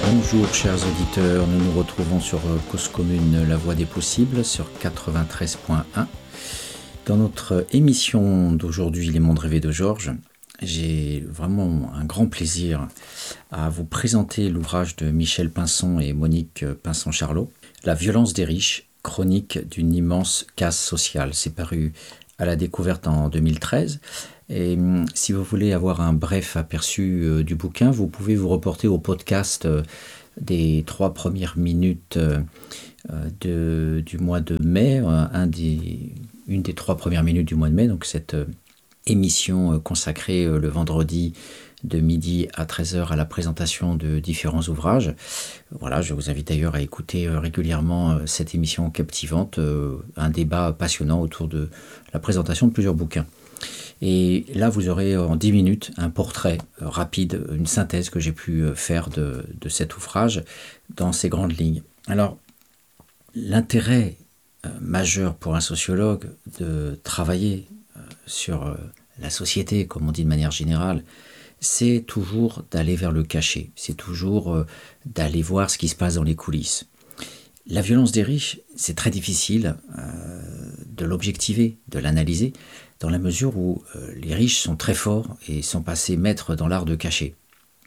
Bonjour chers auditeurs, nous nous retrouvons sur Cause Commune, la voie des possibles, sur 93.1. Dans notre émission d'aujourd'hui, Les mondes rêvés de Georges, j'ai vraiment un grand plaisir à vous présenter l'ouvrage de Michel Pinson et Monique Pinson-Charlot, La violence des riches, chronique d'une immense casse sociale. C'est paru à la découverte en 2013. Et si vous voulez avoir un bref aperçu du bouquin, vous pouvez vous reporter au podcast des 3 premières minutes du mois de mai, une des 3 premières minutes du mois de mai, donc cette émission consacrée le vendredi de midi à 13h à la présentation de différents ouvrages. Voilà, je vous invite d'ailleurs à écouter régulièrement cette émission captivante, un débat passionnant autour de la présentation de plusieurs bouquins. Et là, vous aurez en 10 minutes un portrait rapide, une synthèse que j'ai pu faire de cet ouvrage dans ses grandes lignes. Alors, l'intérêt majeur pour un sociologue de travailler sur la société, comme on dit de manière générale, c'est toujours d'aller vers le cachet, c'est toujours d'aller voir ce qui se passe dans les coulisses. La violence des riches, c'est très difficile de l'objectiver, de l'analyser, dans la mesure où les riches sont très forts et sont passés maîtres dans l'art de cacher.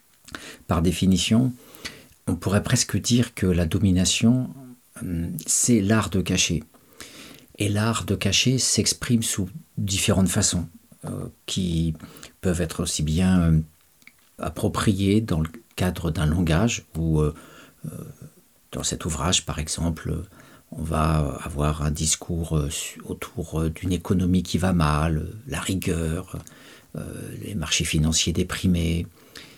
Par définition, on pourrait presque dire que la domination, c'est l'art de cacher. Et l'art de cacher s'exprime sous différentes façons, qui peuvent être aussi bien appropriées dans le cadre d'un langage, ou dans cet ouvrage, par exemple, on va avoir un discours autour d'une économie qui va mal, la rigueur, les marchés financiers déprimés,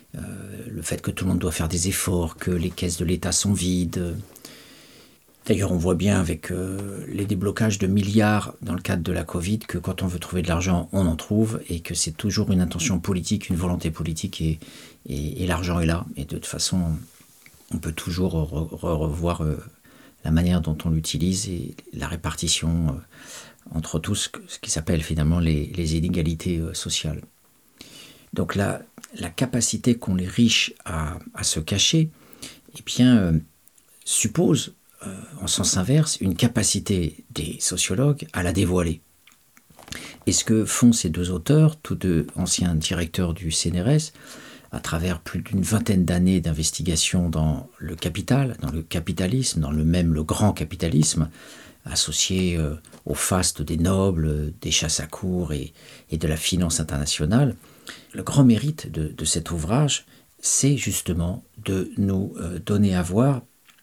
le fait que tout le monde doit faire des efforts, que les caisses de l'État sont vides. D'ailleurs, on voit bien avec les déblocages de milliards dans le cadre de la Covid que quand on veut trouver de l'argent, on en trouve et que c'est toujours une intention politique, une volonté politique et l'argent est là. Et de toute façon, on peut toujours revoir la manière dont on l'utilise et la répartition entre tous, ce qui s'appelle finalement les inégalités sociales. Donc la capacité qu'ont les riches à se cacher, eh bien, suppose, en sens inverse, une capacité des sociologues à la dévoiler. Et ce que font ces deux auteurs, tous deux anciens directeurs du CNRS, à travers plus d'une vingtaine d'années d'investigation dans le capital, dans le capitalisme, dans le grand capitalisme, associé au faste des nobles, des chasses à courre et de la finance internationale, le grand mérite de cet ouvrage, c'est justement de nous donner à voir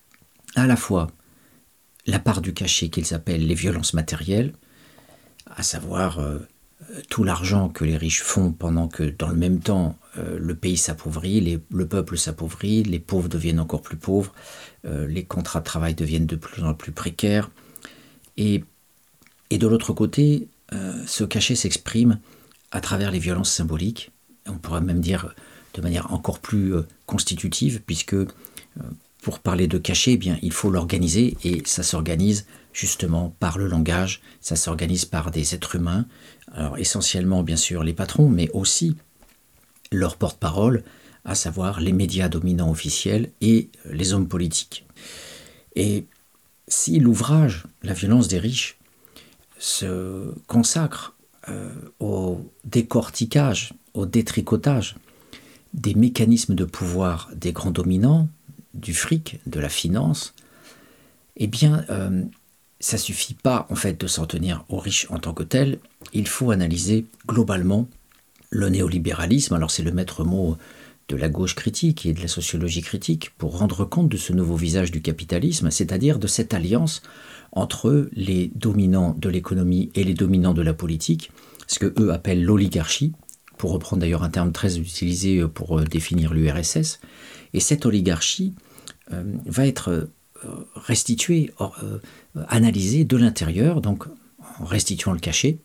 à la fois la part du cachet qu'ils appellent les violences matérielles, à savoir tout l'argent que les riches font pendant que dans le même temps le pays s'appauvrit, le peuple s'appauvrit, les pauvres deviennent encore plus pauvres, les contrats de travail deviennent de plus en plus précaires. Et de l'autre côté, ce cachet s'exprime à travers les violences symboliques, on pourrait même dire de manière encore plus constitutive, puisque pour parler de cachet, eh bien, il faut l'organiser, et ça s'organise justement par le langage, ça s'organise par des êtres humains, alors essentiellement bien sûr les patrons, mais aussi leurs porte-parole, à savoir les médias dominants officiels et les hommes politiques. Et si l'ouvrage « La violence des riches » se consacre au décortiquage, au détricotage des mécanismes de pouvoir des grands dominants, du fric, de la finance, eh bien, ça ne suffit pas en fait de s'en tenir aux riches en tant que tels. Il faut analyser globalement le néolibéralisme. Alors c'est le maître mot de la gauche critique et de la sociologie critique pour rendre compte de ce nouveau visage du capitalisme, c'est-à-dire de cette alliance entre les dominants de l'économie et les dominants de la politique, ce que eux appellent l'oligarchie, pour reprendre d'ailleurs un terme très utilisé pour définir l'URSS. Et cette oligarchie va être restituée, analysée de l'intérieur, donc en restituant le cachet,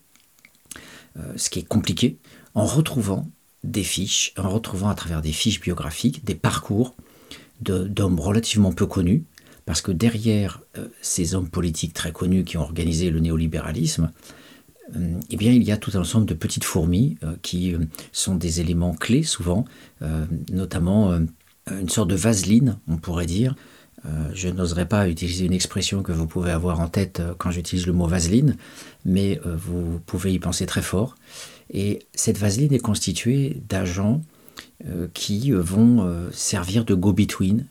ce qui est compliqué, en retrouvant des fiches, en retrouvant à travers des fiches biographiques, des parcours d'hommes relativement peu connus, parce que derrière ces hommes politiques très connus qui ont organisé le néolibéralisme, eh bien, il y a tout un ensemble de petites fourmis qui sont des éléments clés souvent, notamment une sorte de vaseline, on pourrait dire. Je n'oserais pas utiliser une expression que vous pouvez avoir en tête quand j'utilise le mot vaseline, mais vous pouvez y penser très fort. Et cette vaseline est constituée d'agents qui vont servir de go-between,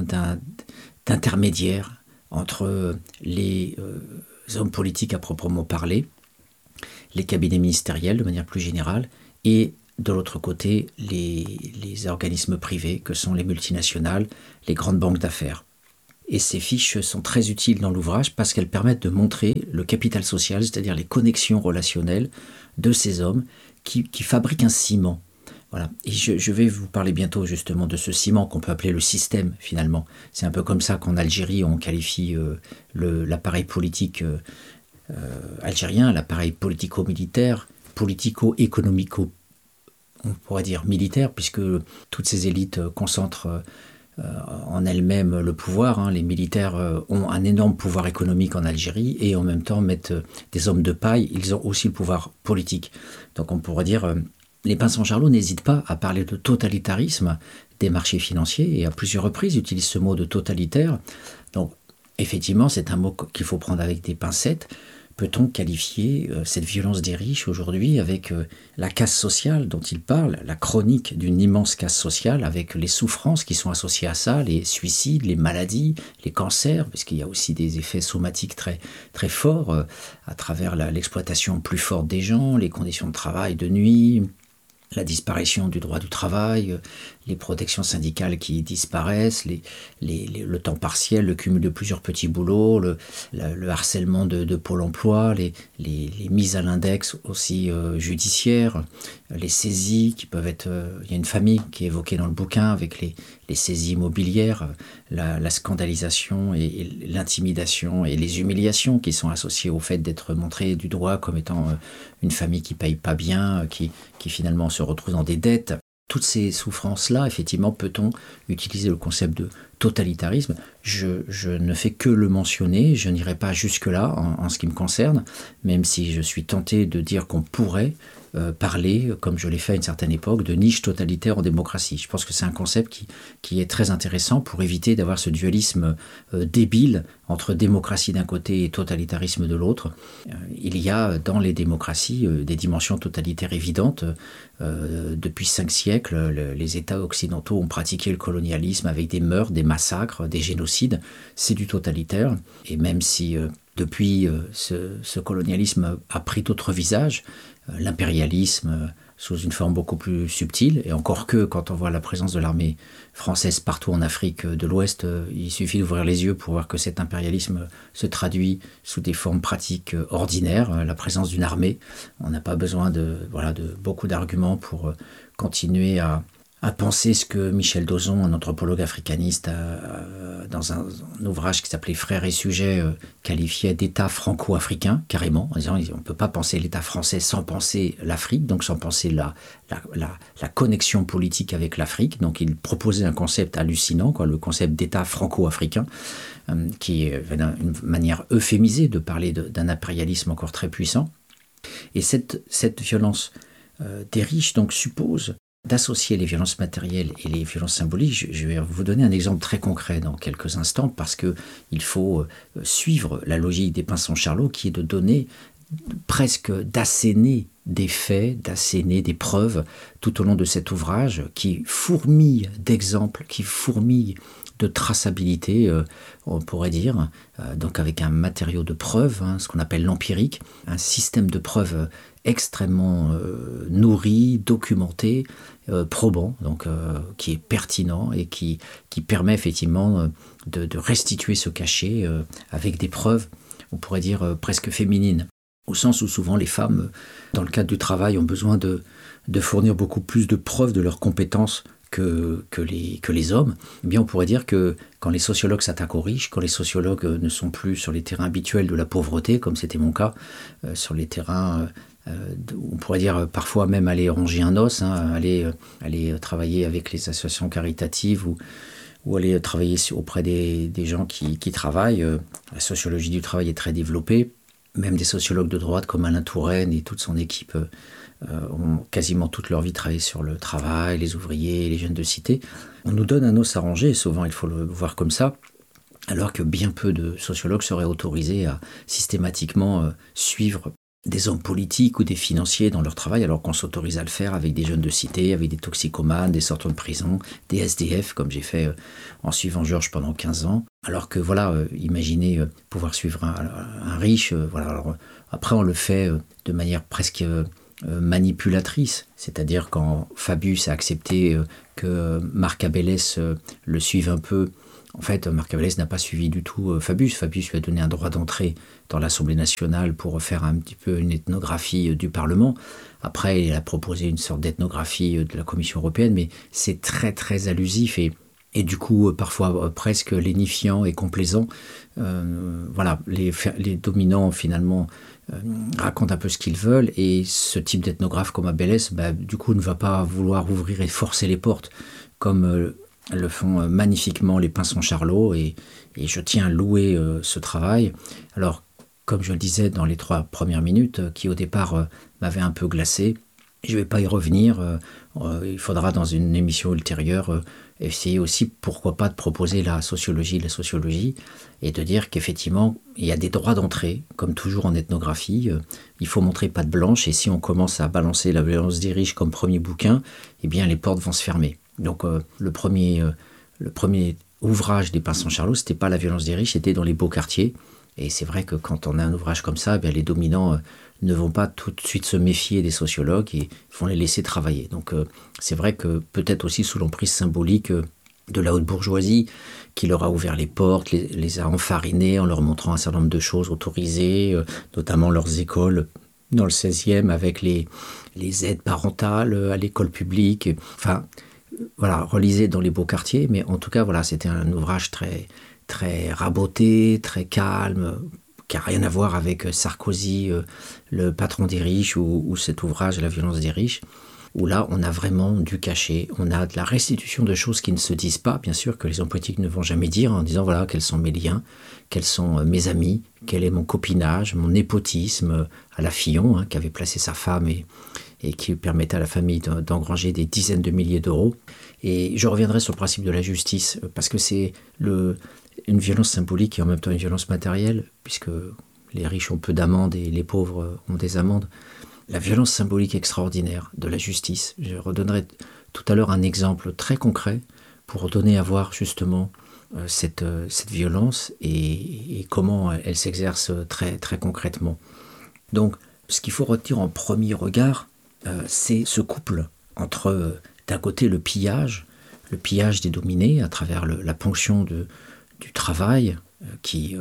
d'intermédiaire entre les hommes politiques à proprement parler, les cabinets ministériels de manière plus générale, et de l'autre côté, les organismes privés que sont les multinationales, les grandes banques d'affaires. Et ces fiches sont très utiles dans l'ouvrage parce qu'elles permettent de montrer le capital social, c'est-à-dire les connexions relationnelles de ces hommes qui fabriquent un ciment. Voilà. Et je vais vous parler bientôt justement de ce ciment qu'on peut appeler le système finalement. C'est un peu comme ça qu'en Algérie on qualifie l'appareil politique algérien, l'appareil politico-militaire, politico-économico, on pourrait dire militaire, puisque toutes ces élites concentrent en elles-mêmes le pouvoir. Les militaires ont un énorme pouvoir économique en Algérie et en même temps mettent des hommes de paille, ils ont aussi le pouvoir politique. Donc on pourrait dire, les Pinson-Charlot n'hésitent pas à parler de totalitarisme des marchés financiers et à plusieurs reprises utilisent ce mot de totalitaire. Donc effectivement c'est un mot qu'il faut prendre avec des pincettes. Peut-on qualifier cette violence des riches aujourd'hui avec la casse sociale dont il parle, la chronique d'une immense casse sociale avec les souffrances qui sont associées à ça, les suicides, les maladies, les cancers, parce qu'il y a aussi des effets somatiques très, très forts à travers l'exploitation plus forte des gens, les conditions de travail de nuit, la disparition du droit du travail, les protections syndicales qui disparaissent, le temps partiel, le cumul de plusieurs petits boulots, le harcèlement de Pôle emploi, les mises à l'index aussi judiciaires, les saisies qui peuvent être... il y a une famille qui est évoquée dans le bouquin avec les saisies immobilières, la scandalisation et l'intimidation et les humiliations qui sont associées au fait d'être montré du doigt comme étant une famille qui ne paye pas bien, qui finalement se retrouve dans des dettes. Toutes ces souffrances-là, effectivement, peut-on utiliser le concept de totalitarisme ? Je ne fais que le mentionner, je n'irai pas jusque-là en ce qui me concerne, même si je suis tenté de dire qu'on pourrait parler, comme je l'ai fait à une certaine époque, de niche totalitaire en démocratie. Je pense que c'est un concept qui est très intéressant pour éviter d'avoir ce dualisme débile entre démocratie d'un côté et totalitarisme de l'autre. Il y a dans les démocraties des dimensions totalitaires évidentes. Depuis 5 siècles, les États occidentaux ont pratiqué le colonialisme avec des meurtres, des massacres, des génocides. C'est du totalitaire. Et même si depuis ce colonialisme a pris d'autres visages, l'impérialisme sous une forme beaucoup plus subtile, et encore que quand on voit la présence de l'armée française partout en Afrique de l'Ouest, il suffit d'ouvrir les yeux pour voir que cet impérialisme se traduit sous des formes pratiques ordinaires, la présence d'une armée. On n'a pas besoin de beaucoup d'arguments pour continuer à penser ce que Michel Dozon, un anthropologue africaniste, dans un ouvrage qui s'appelait Frères et sujets, qualifiait d'État franco-africain, carrément, en disant on ne peut pas penser l'État français sans penser l'Afrique, donc sans penser la connexion politique avec l'Afrique. Donc il proposait un concept hallucinant, le concept d'État franco-africain, qui est une manière euphémisée de parler d'un impérialisme encore très puissant. Et cette violence des riches donc suppose d'associer les violences matérielles et les violences symboliques. Je vais vous donner un exemple très concret dans quelques instants parce qu'il faut suivre la logique des Pinson-Charlot qui est de donner presque d'asséner des faits, d'asséner des preuves tout au long de cet ouvrage qui fourmille d'exemples, qui fourmille de traçabilité, on pourrait dire, donc avec un matériau de preuve, ce qu'on appelle l'empirique, un système de preuves extrêmement nourri, documenté, probant, donc qui est pertinent et qui permet effectivement de restituer ce cachet avec des preuves, on pourrait dire presque féminines, au sens où souvent les femmes, dans le cadre du travail, ont besoin de fournir beaucoup plus de preuves de leurs compétences que les hommes. Eh bien, on pourrait dire que quand les sociologues s'attaquent aux riches, quand les sociologues ne sont plus sur les terrains habituels de la pauvreté, comme c'était mon cas, sur les terrains, on pourrait dire parfois même aller ronger un os, aller travailler avec les associations caritatives ou aller travailler auprès des gens qui travaillent. La sociologie du travail est très développée. Même des sociologues de droite comme Alain Touraine et toute son équipe ont quasiment toute leur vie travaillé sur le travail, les ouvriers, les jeunes de cité. On nous donne un os à ronger, souvent il faut le voir comme ça, alors que bien peu de sociologues seraient autorisés à systématiquement suivre des hommes politiques ou des financiers dans leur travail, alors qu'on s'autorise à le faire avec des jeunes de cité, avec des toxicomanes, des sortants de prison, des SDF, comme j'ai fait en suivant Georges pendant 15 ans. Alors que voilà, imaginez pouvoir suivre un riche, voilà. Alors, après on le fait de manière presque manipulatrice, c'est-à-dire quand Fabius a accepté que Marc Abélès le suive un peu. En fait, Marc Abélès n'a pas suivi du tout Fabius. Fabius lui a donné un droit d'entrée dans l'Assemblée nationale pour faire un petit peu une ethnographie du Parlement. Après, il a proposé une sorte d'ethnographie de la Commission européenne, mais c'est très très allusif et du coup parfois presque lénifiant et complaisant. Voilà, les dominants finalement racontent un peu ce qu'ils veulent, et ce type d'ethnographe comme Abélès, du coup ne va pas vouloir ouvrir et forcer les portes comme le font magnifiquement les Pinson-Charlot, et je tiens à louer ce travail. Alors, comme je le disais dans les 3 premières minutes, qui au départ m'avaient un peu glacé, je ne vais pas y revenir. Il faudra dans une émission ultérieure essayer aussi, pourquoi pas, de proposer la sociologie et de dire qu'effectivement, il y a des droits d'entrée, comme toujours en ethnographie. Il faut montrer patte blanche, et si on commence à balancer La violence des riches comme premier bouquin, eh bien les portes vont se fermer. Donc le premier ouvrage des Pinson-Charlot, c'était pas La violence des riches, c'était dans les beaux quartiers. Et c'est vrai que quand on a un ouvrage comme ça, les dominants ne vont pas tout de suite se méfier des sociologues et vont les laisser travailler. Donc c'est vrai que peut-être aussi sous l'emprise symbolique de la haute bourgeoisie, qui leur a ouvert les portes, les a enfarinés en leur montrant un certain nombre de choses autorisées, notamment leurs écoles dans le 16e avec les aides parentales à l'école publique. Enfin, voilà, relisez dans les beaux quartiers, mais en tout cas, voilà, c'était un ouvrage très, très raboté, très calme, qui n'a rien à voir avec Sarkozy, le patron des riches, ou cet ouvrage La violence des riches, où là, on a vraiment du cachet, on a de la restitution de choses qui ne se disent pas, bien sûr, que les hommes politiques ne vont jamais dire, en disant, voilà, quels sont mes liens, quels sont mes amis, quel est mon copinage, mon népotisme à la Fillon, qui avait placé sa femme et qui permettait à la famille d'engranger des dizaines de milliers d'euros. Et je reviendrai sur le principe de la justice, parce que c'est une violence symbolique et en même temps une violence matérielle, puisque les riches ont peu d'amendes et les pauvres ont des amendes. La violence symbolique extraordinaire de la justice. Je redonnerai tout à l'heure un exemple très concret pour donner à voir justement cette violence et comment elle s'exerce très, très concrètement. Donc, ce qu'il faut retenir en premier regard, c'est ce couple entre, d'un côté, le pillage des dominés à travers la ponction du travail qui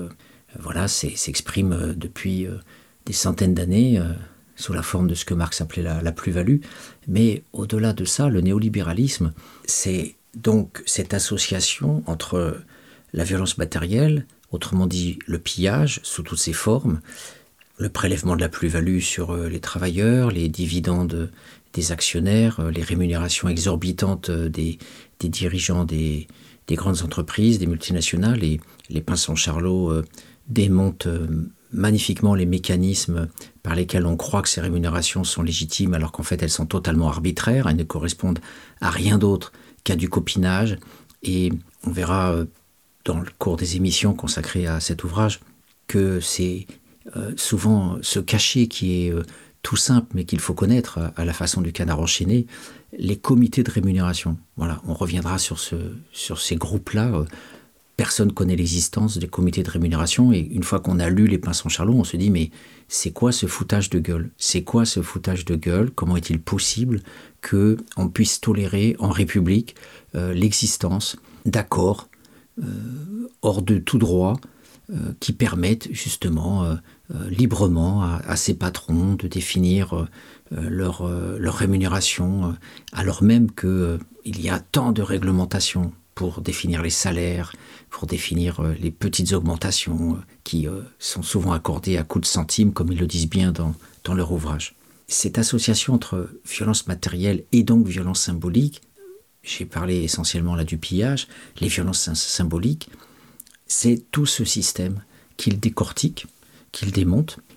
s'exprime depuis des centaines d'années sous la forme de ce que Marx appelait la plus-value. Mais au-delà de ça, le néolibéralisme, c'est donc cette association entre la violence matérielle, autrement dit le pillage sous toutes ses formes, le prélèvement de la plus-value sur les travailleurs, les dividendes des actionnaires, les rémunérations exorbitantes des dirigeants des grandes entreprises, des multinationales, et les Pinson-Charlot démontent magnifiquement les mécanismes par lesquels on croit que ces rémunérations sont légitimes, alors qu'en fait elles sont totalement arbitraires, elles ne correspondent à rien d'autre qu'à du copinage. Et on verra dans le cours des émissions consacrées à cet ouvrage que c'est souvent ce cachet qui est tout simple mais qu'il faut connaître à la façon du Canard enchaîné, les comités de rémunération. Voilà, on reviendra sur ces groupes-là. Personne ne connaît l'existence des comités de rémunération, et une fois qu'on a lu les Pinson-Charlot, on se dit mais c'est quoi ce foutage de gueule ? C'est quoi ce foutage de gueule ? Comment est-il possible qu'on puisse tolérer en République l'existence d'accords hors de tout droit qui permettent justement librement à ces patrons de définir leur rémunération, alors même qu'il y a tant de réglementations pour définir les salaires, pour définir les petites augmentations qui sont souvent accordées à coups de centimes, comme ils le disent bien dans leur ouvrage. Cette association entre violence matérielle et donc violence symbolique, j'ai parlé essentiellement là du pillage, les violences symboliques, c'est tout ce système qu'il décortique, qu'il démonte,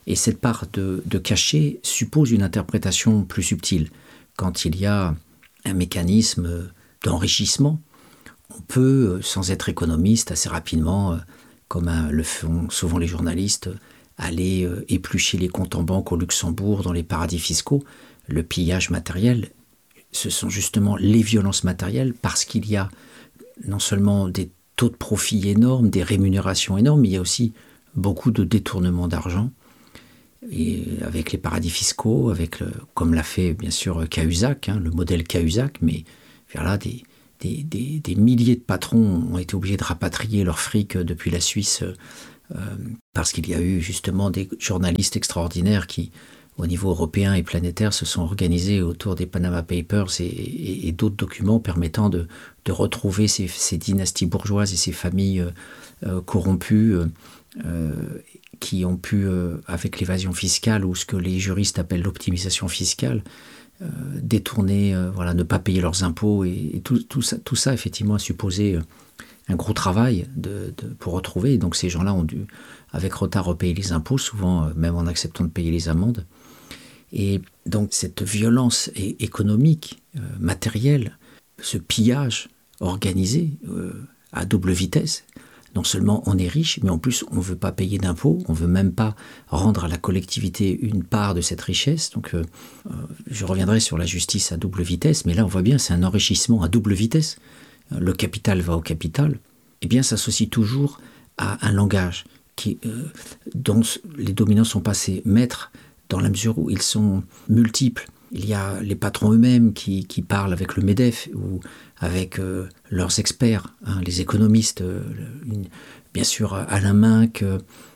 Et cette part de cachet suppose une interprétation plus subtile. Quand il y a un mécanisme d'enrichissement, on peut, sans être économiste, assez rapidement, comme le font souvent les journalistes, aller éplucher les comptes en banque au Luxembourg, dans les paradis fiscaux. Le pillage matériel, ce sont justement les violences matérielles, parce qu'il y a non seulement des taux de profit énormes, des rémunérations énormes, mais il y a aussi beaucoup de détournement d'argent, et avec les paradis fiscaux, comme l'a fait bien sûr Cahuzac, le modèle Cahuzac, mais voilà, des milliers de patrons ont été obligés de rapatrier leur fric depuis la Suisse, parce qu'il y a eu justement des journalistes extraordinaires qui, au niveau européen et planétaire, se sont organisés autour des Panama Papers et d'autres documents permettant de retrouver ces dynasties bourgeoises et ces familles corrompues qui ont pu, avec l'évasion fiscale ou ce que les juristes appellent l'optimisation fiscale, détourner, ne pas payer leurs impôts. Et tout ça, effectivement, a supposé un gros travail pour retrouver. Et donc ces gens-là ont dû, avec retard, repayer les impôts, souvent même en acceptant de payer les amendes. Et donc cette violence économique, matérielle, ce pillage organisé à double vitesse, non seulement on est riche, mais en plus on ne veut pas payer d'impôts, on ne veut même pas rendre à la collectivité une part de cette richesse. Donc je reviendrai sur la justice à double vitesse, mais là on voit bien c'est un enrichissement à double vitesse. Le capital va au capital. Eh bien s'associe toujours à un langage dont les dominants sont passés maîtres, dans la mesure où ils sont multiples. Il y a les patrons eux-mêmes qui parlent avec le MEDEF ou avec leurs experts, les économistes, bien sûr Alain Minc,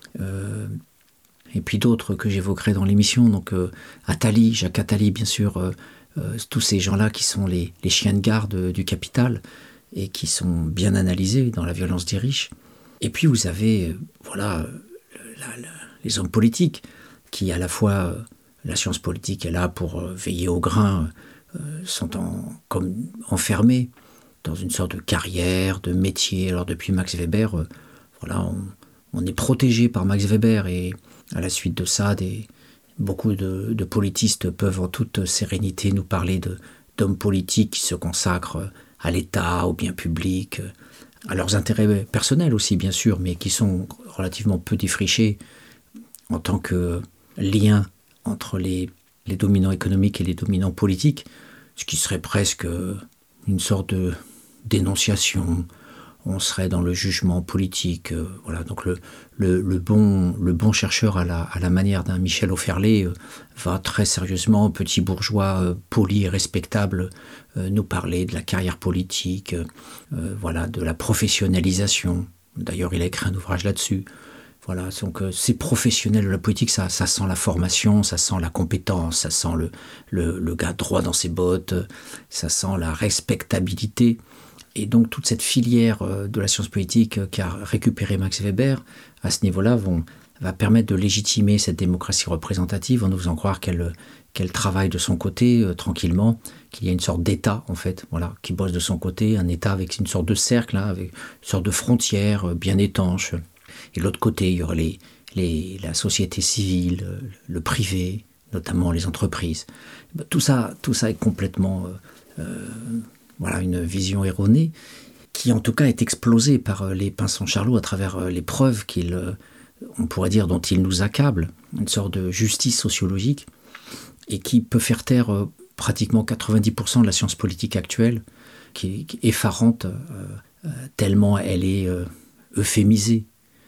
et puis d'autres que j'évoquerai dans l'émission, donc Attali, Jacques Attali, bien sûr, tous ces gens-là qui sont les chiens de garde du capital et qui sont bien analysés dans la violence des riches. Et puis vous avez les hommes politiques qui, à la fois, la science politique est là pour veiller au grain, sont comme enfermés dans une sorte de carrière, de métier. Alors depuis Max Weber, on est protégé par Max Weber, et à la suite de ça, beaucoup de politistes peuvent en toute sérénité nous parler d'hommes politiques qui se consacrent à l'État, au bien public, à leurs intérêts personnels aussi bien sûr, mais qui sont relativement peu défrichés en tant que lien entre les dominants économiques et les dominants politiques, ce qui serait presque une sorte de dénonciation. On serait dans le jugement politique. Donc le bon chercheur à la manière d'un Michel Auferlé va très sérieusement, petit bourgeois poli et respectable, nous parler de la carrière politique, de la professionnalisation. D'ailleurs, il a écrit un ouvrage là-dessus. Donc ces professionnels de la politique, ça sent la formation, ça sent la compétence, ça sent le gars droit dans ses bottes, ça sent la respectabilité. Et donc toute cette filière de la science politique qu'a récupéré Max Weber, à ce niveau-là, va permettre de légitimer cette démocratie représentative en nous faisant croire qu'elle travaille de son côté tranquillement, qu'il y a une sorte d'État en fait, qui bosse de son côté, un État avec une sorte de cercle, avec une sorte de frontière bien étanche. Et de l'autre côté, il y aurait la société civile, le privé, notamment les entreprises. Tout ça est complètement une vision erronée qui, en tout cas, est explosée par les Pinson-Charlot à travers les preuves on pourrait dire, dont ils nous accablent, une sorte de justice sociologique, et qui peut faire taire pratiquement 90% de la science politique actuelle, qui est effarante, tellement elle est euphémisée.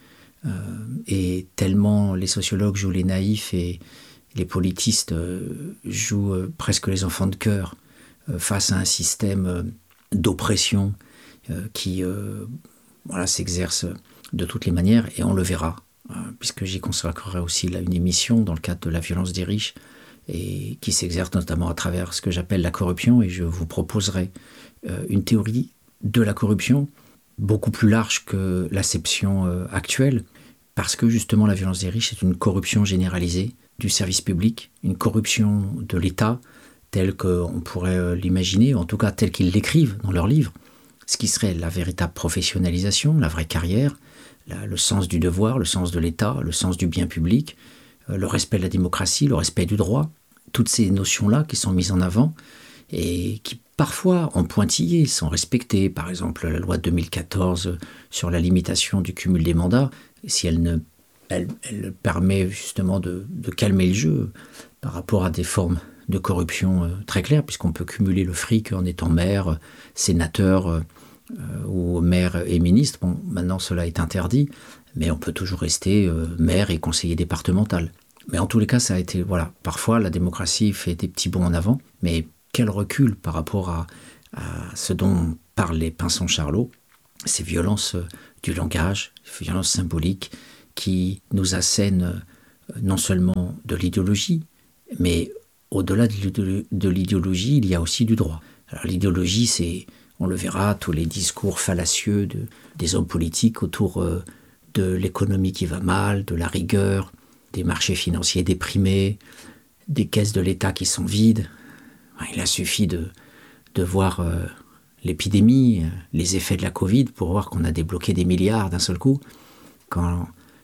Et tellement les sociologues jouent les naïfs et les politistes jouent presque les enfants de cœur face à un système d'oppression qui s'exerce de toutes les manières, et on le verra, puisque j'y consacrerai aussi une émission dans le cadre de la violence des riches, et qui s'exerce notamment à travers ce que j'appelle la corruption, et je vous proposerai une théorie de la corruption beaucoup plus large que l'acception actuelle, parce que justement la violence des riches est une corruption généralisée du service public, une corruption de l'État telle qu'on pourrait l'imaginer, en tout cas telle qu'ils l'écrivent dans leurs livres, ce qui serait la véritable professionnalisation, la vraie carrière, le sens du devoir, le sens de l'État, le sens du bien public, le respect de la démocratie, le respect du droit, toutes ces notions-là qui sont mises en avant et qui parfois en pointillé sont respectées. Par exemple, la loi de 2014 sur la limitation du cumul des mandats, si elle permet justement de calmer le jeu par rapport à des formes de corruption très claires, puisqu'on peut cumuler le fric en étant maire, sénateur ou maire et ministre. Bon, maintenant cela est interdit, mais on peut toujours rester maire et conseiller départemental. Mais en tous les cas, ça a été, voilà, parfois la démocratie fait des petits bonds en avant, mais quel recul par rapport à ce dont parlent les Pinson-Charlot, ces violences du langage, ces violences symboliques qui nous assènent non seulement de l'idéologie, mais au-delà de l'idéologie, il y a aussi du droit. Alors l'idéologie, c'est, on le verra, tous les discours fallacieux des hommes politiques autour de l'économie qui va mal, de la rigueur, des marchés financiers déprimés, des caisses de l'État qui sont vides. Il a suffi de voir l'épidémie, les effets de la Covid, pour voir qu'on a débloqué des milliards d'un seul coup. Quand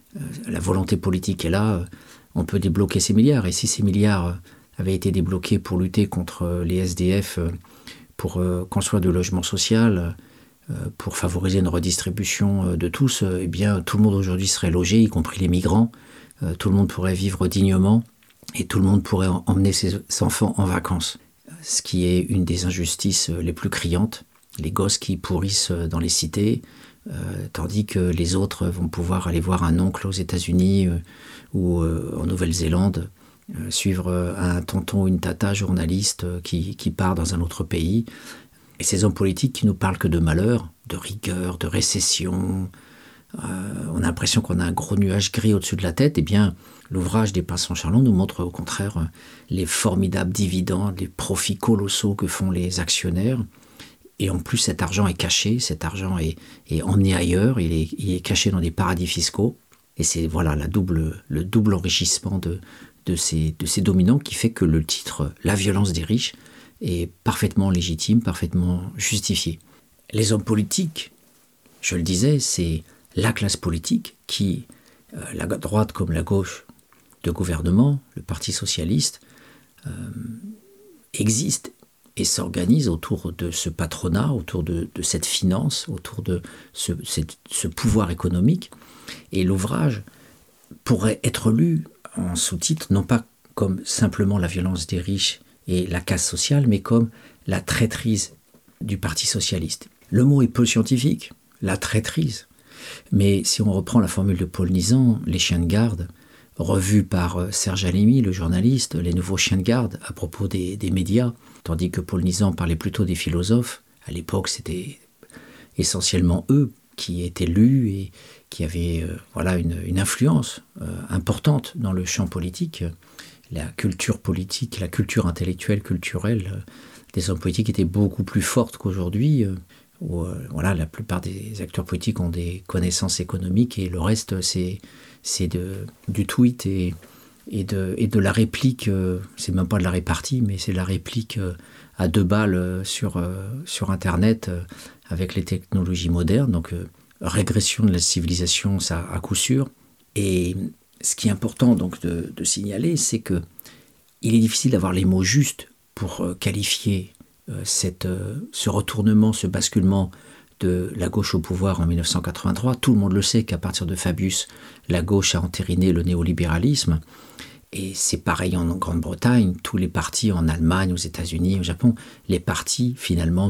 la volonté politique est là, on peut débloquer ces milliards. Et si ces milliards avaient été débloqués pour lutter contre les SDF, pour construire du logement social, pour favoriser une redistribution de tous, eh bien tout le monde aujourd'hui serait logé, y compris les migrants. Tout le monde pourrait vivre dignement et tout le monde pourrait emmener ses enfants en vacances. Ce qui est une des injustices les plus criantes. Les gosses qui pourrissent dans les cités, tandis que les autres vont pouvoir aller voir un oncle aux États-Unis ou en Nouvelle-Zélande, suivre un tonton ou une tata journaliste qui part dans un autre pays. Et ces hommes politiques qui nous parlent que de malheur, de rigueur, de récession, on a l'impression qu'on a un gros nuage gris au-dessus de la tête. Eh bien, l'ouvrage des Pinson-Charlot nous montre au contraire les formidables dividendes, les profits colossaux que font les actionnaires. Et en plus, cet argent est caché, cet argent est emmené ailleurs, il est caché dans des paradis fiscaux. Et c'est voilà le double enrichissement de ces dominants qui fait que le titre « La violence des riches » est parfaitement légitime, parfaitement justifié. Les hommes politiques, je le disais, c'est la classe politique qui, la droite comme la gauche de gouvernement, le Parti socialiste, existe et s'organise autour de ce patronat, autour de cette finance, autour de ce pouvoir économique. Et l'ouvrage pourrait être lu en sous-titre, non pas comme simplement la violence des riches et la casse sociale, mais comme la traîtrise du Parti socialiste. Le mot est peu scientifique, la traîtrise. Mais si on reprend la formule de Paul Nizan, les chiens de garde, revus par Serge Alimi, le journaliste, les nouveaux chiens de garde à propos des médias, tandis que Paul Nizan parlait plutôt des philosophes. À l'époque, c'était essentiellement eux qui étaient lus et qui avaient une influence importante dans le champ politique. La culture politique, la culture intellectuelle, culturelle des hommes politiques était beaucoup plus forte qu'aujourd'hui, où la plupart des acteurs politiques ont des connaissances économiques et le reste, c'est du tweet et de la réplique, c'est même pas de la répartie, mais c'est de la réplique à 2 balles sur Internet avec les technologies modernes. Donc, régression de la civilisation, ça à coup sûr. Et ce qui est important donc de signaler, c'est que il est difficile d'avoir les mots justes pour qualifier ce retournement, ce basculement de la gauche au pouvoir en 1983. Tout le monde le sait qu'à partir de Fabius, la gauche a entériné le néolibéralisme. Et c'est pareil en Grande-Bretagne, tous les partis en Allemagne, aux États-Unis, au Japon, les partis finalement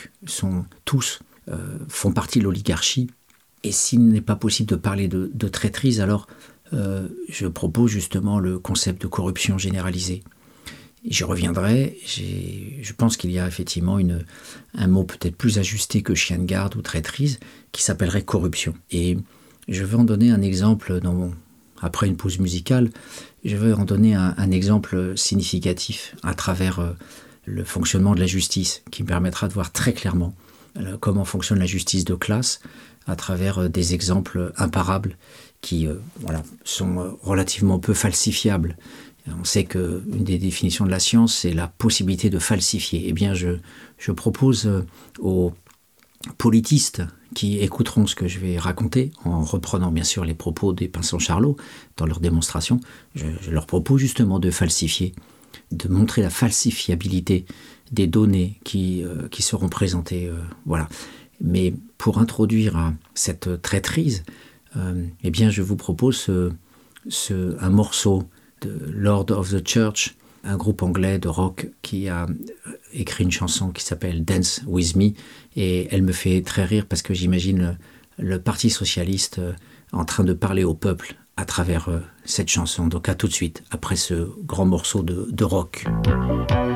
font partie de l'oligarchie. Et s'il n'est pas possible de parler de traîtrise, alors je propose justement le concept de corruption généralisée. J'y reviendrai, je pense qu'il y a effectivement un mot peut-être plus ajusté que chien de garde ou traîtrise, qui s'appellerait corruption. Et je vais en donner un exemple après une pause musicale, je vais en donner un exemple significatif à travers le fonctionnement de la justice, qui me permettra de voir très clairement comment fonctionne la justice de classe à travers des exemples imparables qui sont relativement peu falsifiables. On sait qu'une des définitions de la science, c'est la possibilité de falsifier. Eh bien, je propose aux politistes qui écouteront ce que je vais raconter, en reprenant bien sûr les propos des Pinsons-Charlot dans leur démonstration, je leur propose justement de falsifier, de montrer la falsifiabilité des données qui seront présentées. Voilà. Mais pour introduire à cette traîtrise, eh bien je vous propose un morceau de Lord of the Church, un groupe anglais de rock qui a écrit une chanson qui s'appelle Dance With Me, et elle me fait très rire parce que j'imagine le Parti socialiste en train de parler au peuple à travers cette chanson. Donc à tout de suite, après ce grand morceau de rock.